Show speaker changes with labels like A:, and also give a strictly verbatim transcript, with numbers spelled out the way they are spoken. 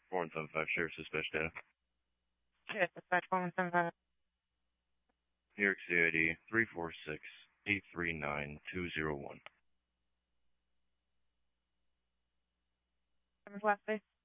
A: four one seven five, Sheriff's Dispatch data.
B: Sheriff's Dispatch four one seven five.
A: New York City I D three four six eight three nine two zero one.
B: Last face.